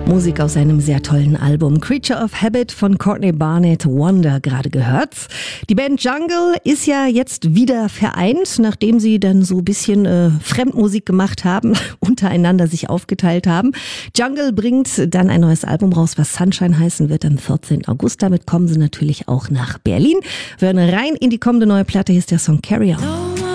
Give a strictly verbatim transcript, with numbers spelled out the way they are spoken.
Musik aus einem sehr tollen Album Creature of Habit von Courtney Barnett, Wonder, gerade gehört. Die Band Jungle ist ja jetzt wieder vereint, nachdem sie dann so ein bisschen äh, Fremdmusik gemacht haben, untereinander sich aufgeteilt haben. Jungle bringt dann ein neues Album raus, was Sunshine heißen wird, am vierzehnten August. Damit kommen sie natürlich auch nach Berlin. Wir hören rein in die kommende neue Platte, hier ist der Song Carry On.